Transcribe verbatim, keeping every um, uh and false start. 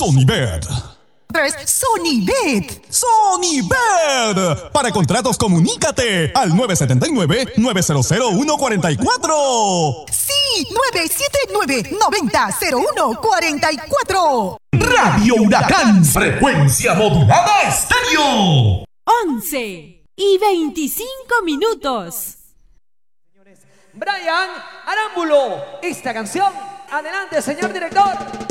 Sonibet. Es Sonibet. Sonibet. Para contratos, comunícate al nueve siete nueve, nueve cero cero, uno cuatro cuatro. Sí, nueve siete nueve, nueve cero cero uno cuatro cuatro. Radio Huracán, frecuencia modulada estéreo. once y veinticinco minutos. Brian Arámbulo, esta canción. Adelante, señor director.